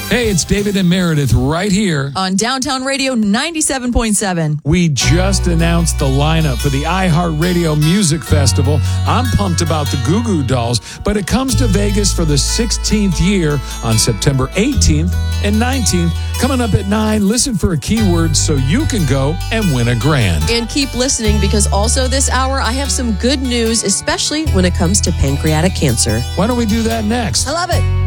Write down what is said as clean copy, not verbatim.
Hey, it's David and Meredith right here on Downtown Radio 97.7. We just announced the lineup for the iHeartRadio Music Festival. I'm pumped about the Goo Goo Dolls, but it comes to Vegas for the 16th year on September 18th and 19th. Coming up at 9, listen for a keyword so you can go and win a grand. And keep listening because also this hour I have some good news, especially when it comes to pancreatic cancer. Why don't we do that next? I love it.